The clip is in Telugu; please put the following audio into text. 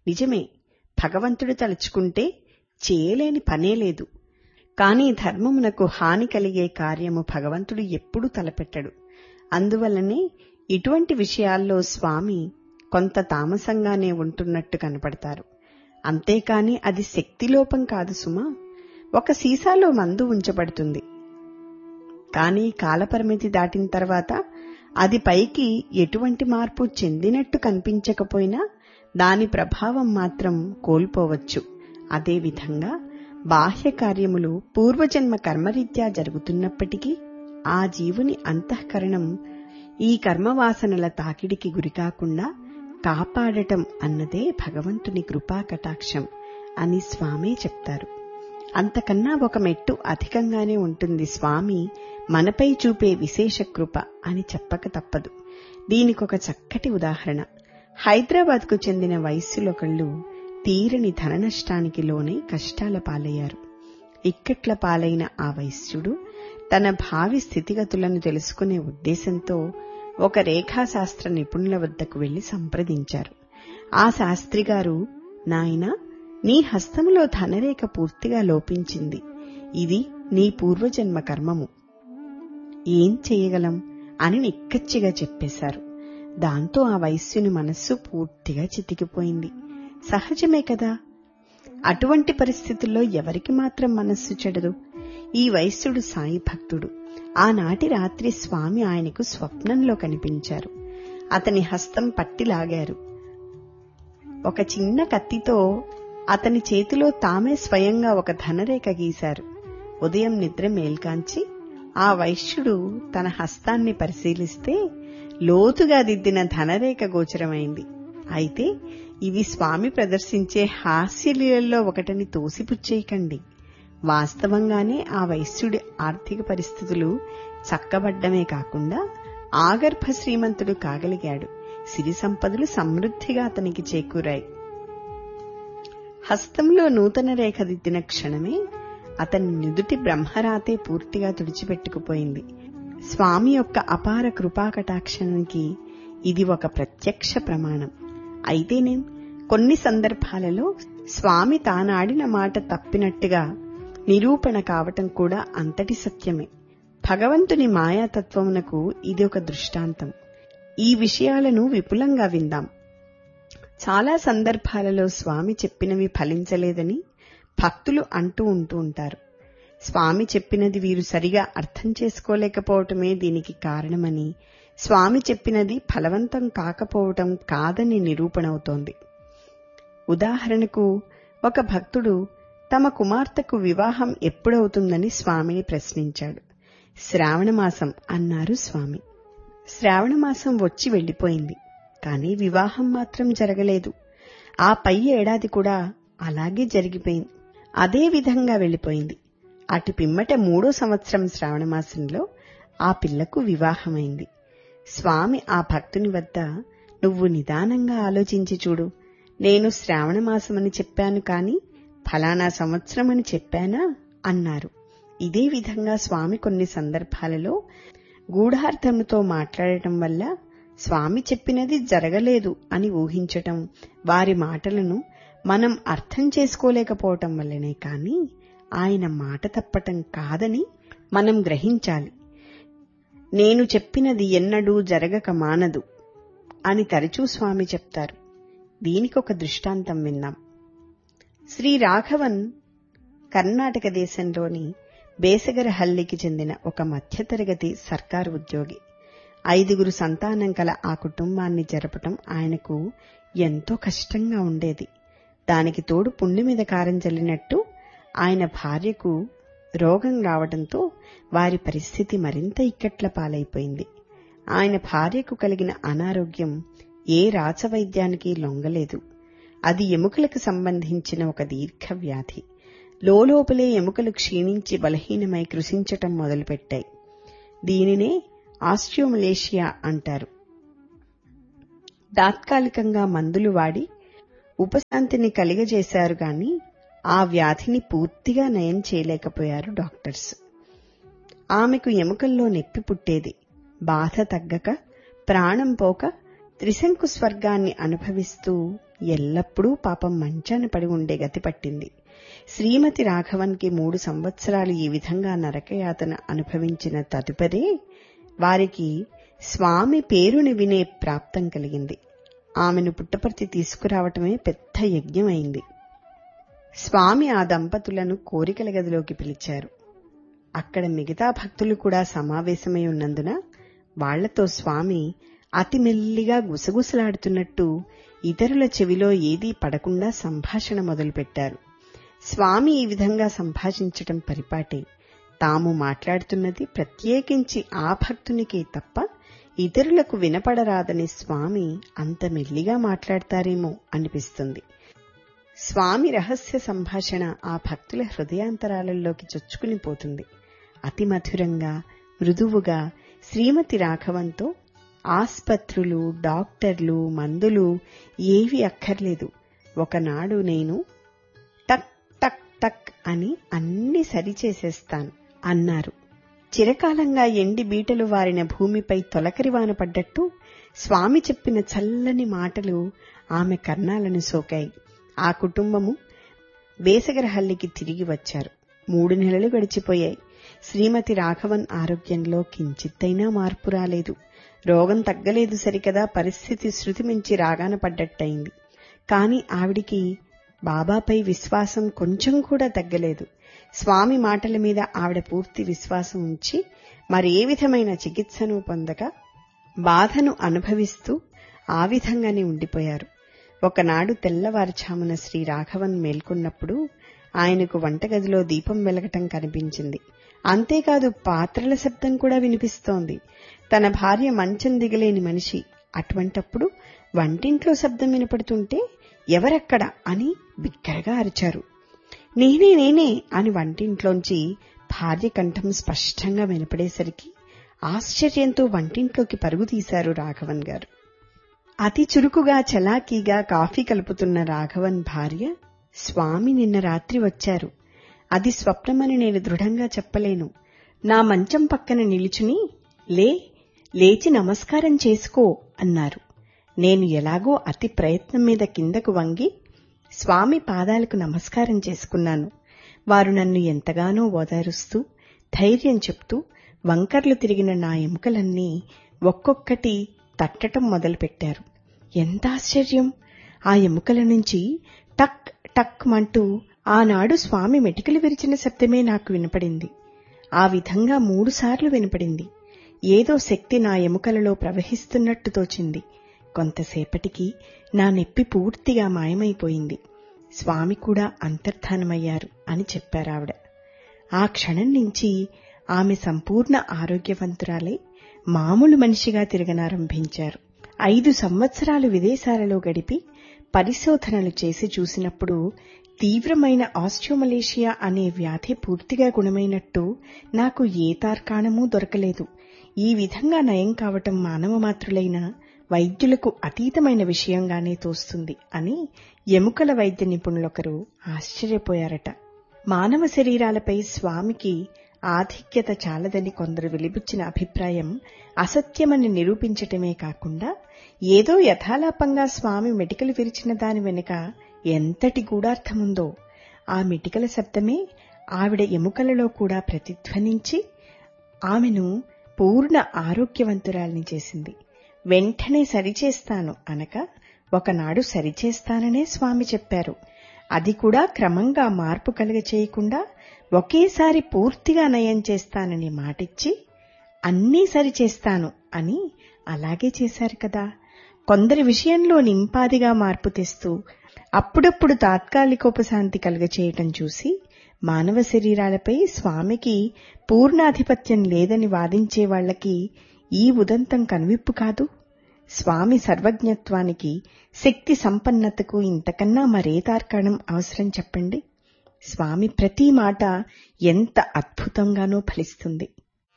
నిజమే, భగవంతుడు తలుచుకుంటే చేయలేని పనే లేదు. కాని ధర్మమునకు హాని కలిగే కార్యము భగవంతుడు ఎప్పుడూ తలపెట్టడు. అందువల్లనే ఇటువంటి విషయాల్లో స్వామి కొంత తామసంగానే ఉంటున్నట్టు కనపడతారు. అంతేకాని అది శక్తిలోపం కాదు సుమా. ఒక సీసాలో మందు ఉంచబడుతుంది, కానీ కాలపరిమితి దాటిన తర్వాత అది పైకి ఎటువంటి మార్పు చెందినట్టు కనిపించకపోయినా దాని ప్రభావం మాత్రం కోల్పోవచ్చు. అదేవిధంగా బాహ్య కార్యములు పూర్వజన్మ కర్మరీత్యా జరుగుతున్నప్పటికీ ఆ జీవుని అంతఃకరణం ఈ కర్మవాసనల తాకిడికి గురికాకుండా కాపాడటం అన్నదే భగవంతుని కృపా కటాక్షం అని స్వామి చెప్తారు. అంతకన్నా ఒక మెట్టు అధికంగానే ఉంటుంది స్వామి మనపై చూపే విశేష కృప అని చెప్పక తప్పదు. దీనికొక చక్కటి ఉదాహరణ. హైదరాబాద్కు చెందిన వైశ్యులొకళ్ళు తీరని ధన నష్టానికి లోనై కష్టాల పాలయ్యారు. ఇక్కట్ల పాలైన ఆ వైశ్యుడు తన భావి స్థితిగతులను తెలుసుకునే ఉద్దేశంతో ఒక రేఖాశాస్త్ర నిపుణుల వద్దకు వెళ్లి సంప్రదించారు. ఆ శాస్త్రిగారు, నాయనా, నీ హస్తములో ధనరేఖ పూర్తిగా లోపించింది. ఇది నీ పూర్వజన్మ కర్మము. ఏం చేయగలం అని నిక్కచ్చిగా చెప్పేశారు. దాంతో ఆ వైశ్యుని మనస్సు పూర్తిగా చితికిపోయింది. సహజమే కదా, అటువంటి పరిస్థితుల్లో ఎవరికి మాత్రం మనస్సు చెడదు. ఈ వైశ్యుడు సాయి భక్తుడు. ఆనాటి రాత్రి స్వామి ఆయనకు స్వప్నంలో కనిపించారు. అతని హస్తం పట్టిలాగారు. ఒక చిన్న కత్తితో అతని చేతిలో తామే స్వయంగా ఒక ధనరేఖ గీశారు. ఉదయం నిద్ర మేల్కాంచి ఆ వైశ్యుడు తన హస్తాన్ని పరిశీలిస్తే లోతుగా దిద్దిన ధనరేఖ గోచరమైంది. అయితే ఇవి స్వామి ప్రదర్శించే హాస్యలీలల్లో ఒకటని తోసిపుచ్చేయకండి. వాస్తవంగానే ఆ వైశ్యుడి ఆర్థిక పరిస్థితులు చక్కబడ్డమే కాకుండా ఆగర్భ శ్రీమంతుడు కాగలిగాడు. సిరి సంపదలు సమృద్ధిగా అతనికి చేకూరాయి. హస్తంలో నూతన రేఖ దిద్దిన క్షణమే అతని నుదుటి బ్రహ్మరాతే పూర్తిగా తుడిచిపెట్టుకుపోయింది. స్వామి యొక్క అపార కృపాకటాక్షానికి ఇది ఒక ప్రత్యక్ష ప్రమాణం. అయితేనేం, కొన్ని సందర్భాలలో స్వామి తానాడిన మాట తప్పినట్టుగా నిరూపణ కావటం కూడా అంతటి సత్యమే. భగవంతుని మాయాతత్వమునకు ఇది ఒక దృష్టాంతం. ఈ విషయాలను విపులంగా విందాం. చాలా సందర్భాలలో స్వామి చెప్పినవి ఫలించలేదని భక్తులు అంటూ ఉంటారు. స్వామి చెప్పినది వీరు సరిగా అర్థం చేసుకోలేకపోవటమే దీనికి కారణమని, స్వామి చెప్పినది ఫలవంతం కాకపోవటం కాదని నిరూపణవుతోంది. ఉదాహరణకు, ఒక భక్తుడు తమ కుమార్తెకు వివాహం ఎప్పుడవుతుందని స్వామిని ప్రశ్నించాడు. శ్రావణమాసం అన్నారు స్వామి. శ్రావణమాసం వచ్చి వెళ్లిపోయింది, కానీ వివాహం మాత్రం జరగలేదు. ఆ పై ఏడాది కూడా అలాగే జరిగిపోయింది. అదే విధంగా వెళ్లిపోయింది. అటు పిమ్మట 3వ సంవత్సరం శ్రావణమాసంలో ఆ పిల్లకు వివాహమైంది. స్వామి ఆ భక్తుని వద్ద, నువ్వు నిదానంగా ఆలోచించి చూడు, నేను శ్రావణమాసమని చెప్పాను కాని ఫలానా సంవత్సరమని చెప్పానా అన్నారు. ఇదే విధంగా స్వామి కొన్ని సందర్భాలలో గూఢార్థముతో మాట్లాడటం వల్ల స్వామి చెప్పినది జరగలేదు అని ఊహించటం, వారి మాటలను మనం అర్థం చేసుకోలేకపోవటం వల్లనే కాని ఆయన మాట తప్పటం కాదని మనం గ్రహించాలి. నేను చెప్పినది ఎన్నడూ జరగక మానదు అని తరచూ స్వామి చెప్తారు. దీనికొక దృష్టాంతం విందాం. శ్రీ రాఘవన్ కర్ణాటక దేశంలోని బేసగరహల్లికి చెందిన ఒక మధ్యతరగతి సర్కారు ఉద్యోగి. 5 సంతానం కల ఆ కుటుంబాన్ని జరపటం ఆయనకు ఎంతో కష్టంగా ఉండేది. దానికి తోడు పుండి మీద కారం చల్లినట్టు ఆయన భార్యకు రోగం రావడంతో వారి పరిస్థితి మరింత ఇక్కట్ల పాలైపోయింది. ఆయన భార్యకు కలిగిన అనారోగ్యం ఏ రాచవైద్యానికి లొంగలేదు. అది ఎముకలకు సంబంధించిన ఒక దీర్ఘ వ్యాధి. లోపలే ఎముకలు క్షీణించి బలహీనమై కృశించటం మొదలుపెట్టాయి. దీనినే ఆస్టియోమలేషియా అంటారు. తాత్కాలికంగా మందులు వాడి ఉపశాంతిని కలిగజేశారు గాని ఆ వ్యాధిని పూర్తిగా నయం చేయలేకపోయారు డాక్టర్స్. ఆమెకు ఎముకల్లో నొప్పి పుట్టేది. బాధ తగ్గక, ప్రాణం పోక త్రిశంకు స్వర్గాన్ని అనుభవిస్తూ ఎల్లప్పుడూ పాపం మంచాన పడి ఉండే గతి పట్టింది. శ్రీమతి రాఘవన్కి 3 సంవత్సరాలు ఈ విధంగా నరకయాతన అనుభవించిన తదుపరే వారికి స్వామి పేరుని వినే ప్రాప్తం కలిగింది. ఆమెను పుట్టపర్తి తీసుకురావటమే పెద్ద యజ్ఞమైంది. స్వామి ఆ దంపతులను కోరికల గదిలోకి పిలిచారు. అక్కడ మిగతా భక్తులు కూడా సమావేశమై ఉన్నందున వాళ్లతో స్వామి అతి మెల్లిగా గుసగుసలాడుతున్నట్టు ఇతరుల చెవిలో ఏదీ పడకుండా సంభాషణ మొదలుపెట్టారు. స్వామి ఈ విధంగా సంభాషించటం పరిపాటే. తాము మాట్లాడుతున్నది ప్రత్యేకించి ఆ భక్తునికే తప్ప ఇతరులకు వినపడరాదని స్వామి అంత మెల్లిగా మాట్లాడతారేమో అనిపిస్తుంది. స్వామి రహస్య సంభాషణ ఆ భక్తుల హృదయాంతరాలలోకి చొచ్చుకుని పోతుంది. అతి మధురంగా, మృదువుగా శ్రీమతి రాఘవంతో ఆస్పత్రులు, డాక్టర్లు, మందులు ఏవి అక్కర్లేదు. ఒకనాడు నేను టక్ టక్ టక్ అని అన్ని సరిచేసేస్తాను అన్నారు. చిరకాలంగా ఎండి బీటలు వారిన భూమిపై తొలకరివాన పడ్డట్టు స్వామి చెప్పిన చల్లని మాటలు ఆమె కర్ణాలను సోకాయి. ఆ కుటుంబము బేసగరహల్లికి తిరిగి వచ్చారు. 3 నెలలు గడిచిపోయాయి. శ్రీమతి రాఘవన్ ఆరోగ్యంలో కించిత్తైనా మార్పు రాలేదు. రోగం తగ్గలేదు సరికదా, పరిస్థితి శృతి మించి రాగాన పడ్డట్టయింది. కాని ఆవిడికి బాబాపై విశ్వాసం కొంచెం కూడా తగ్గలేదు. స్వామి మాటల మీద ఆవిడ పూర్తి విశ్వాసం ఉంచి మరే విధమైన చికిత్సను పొందక బాధను అనుభవిస్తూ ఆ విధంగానే ఉండిపోయారు. ఒకనాడు తెల్లవారుఛామున శ్రీ రాఘవన్ మేల్కొన్నప్పుడు ఆయనకు వంటగదిలో దీపం వెలగటం కనిపించింది. అంతేకాదు పాత్రల శబ్దం కూడా వినిపిస్తోంది. తన భార్య మంచం దిగలేని మనిషి. అటువంటప్పుడు వంటింట్లో శబ్దం వినపడుతుంటే ఎవరెక్కడ అని బిగ్గరగా అరిచారు. నేనే అని వంటింట్లోంచి భార్య కంఠం స్పష్టంగా వినపడేసరికి ఆశ్చర్యంతో వంటింట్లోకి పరుగు తీశారు రాఘవన్ గారు. అతి చురుకుగా చలాకీగా కాఫీ కలుపుతున్న రాఘవన్ భార్య, స్వామి నిన్న రాత్రి వచ్చారు. అది స్వప్నమని నేను దృఢంగా చెప్పలేను. నా మంచం పక్కన నిలుచుని లేచి నమస్కారం చేసుకో అన్నారు. నేను ఎలాగో అతి ప్రయత్నం మీద కిందకు వంగి స్వామి పాదాలకు నమస్కారం చేసుకున్నాను. వారు నన్ను ఎంతగానో ఓదారుస్తూ ధైర్యం చెప్తూ వంకర్లు తిరిగిన నా ఎముకలన్నీ ఒక్కొక్కటి తట్టటం మొదలుపెట్టారు. ఎంత ఆశ్చర్యం! ఆ ఎముకల నుంచి టక్ టక్ మంటూ ఆనాడు స్వామి మెటికలు విరిచిన శబ్దమే నాకు వినపడింది. ఆ విధంగా 3 సార్లు వినపడింది. ఏదో శక్తి నా ఎముకలలో ప్రవహిస్తున్నట్టు తోచింది. కొంతసేపటికి నా నొప్పి పూర్తిగా మాయమైపోయింది. స్వామి కూడా అంతర్ధానమయ్యారు అని చెప్పారావిడ. ఆ క్షణం నుంచి ఆమె సంపూర్ణ ఆరోగ్యవంతురాలై మామూలు మనిషిగా తిరగనారంభించారు. 5 సంవత్సరాలు విదేశాలలో గడిపి పరిశోధనలు చేసి చూసినప్పుడు తీవ్రమైన ఆస్టియోమలేషియా అనే వ్యాధి పూర్తిగా గుణమైనట్టు నాకు ఏ తార్కాణమూ దొరకలేదు. ఈ విధంగా నయం కావటం మానవ మాత్రులైన వైద్యులకు అతీతమైన విషయంగానే తోస్తుంది అని ఎముకల వైద్య నిపుణులొకరు ఆశ్చర్యపోయారట. మానవ శరీరాలపై స్వామికి ఆధిక్యత చాలదని కొందరు వెలిబుచ్చిన అభిప్రాయం అసత్యమని నిరూపించటమే కాకుండా ఏదో యథాలాపంగా స్వామి మెటికలు విరిచిన దాని వెనుక ఎంతటి గూఢార్థముందో ఆ మెటికల శబ్దమే ఆవిడ ఎముకలలో కూడా ప్రతిధ్వనించి ఆమెను పూర్ణ ఆరోగ్యవంతురాల్ని చేసింది. వెంటనే సరిచేస్తాను అనక ఒకనాడు సరిచేస్తాననే స్వామి చెప్పారు. అది కూడా క్రమంగా మార్పు కలుగచేయకుండా ఒకేసారి పూర్తిగా నయం చేస్తానని మాటిచ్చి అన్నీ సరిచేస్తాను అని అలాగే చేశారు కదా. కొందరి విషయంలో నింపాదిగా మార్పు తెస్తూ అప్పుడప్పుడు తాత్కాలికోపశాంతి కలుగచేయటం చూసి మానవ శరీరాలపై స్వామికి పూర్ణాధిపత్యం లేదని వాదించే వాళ్లకి ఈ ఉదంతం కనువిప్పు కాదు. స్వామి సర్వజ్ఞత్వానికి, శక్తి సంపన్నతకు ఇంతకన్నా మరే తార్కాణం అవసరం చెప్పండి. స్వామి ప్రతి మాట ఎంత అద్భుతంగానో ఫలిస్తుంది.